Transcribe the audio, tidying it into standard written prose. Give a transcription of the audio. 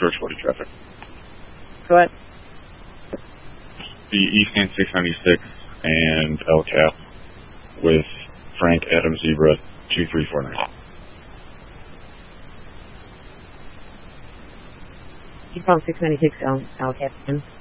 George 40 traffic. Go ahead. The Eastern 696 and El Cap with Frank Adam Zebra 2349. You from 696 El Cap.